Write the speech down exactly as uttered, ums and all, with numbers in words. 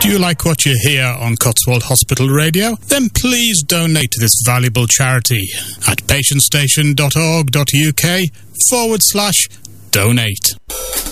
Do you like what you hear on Cotswold Hospital Radio? Then please donate to this valuable charity at patientstation.org.uk forward slash donate.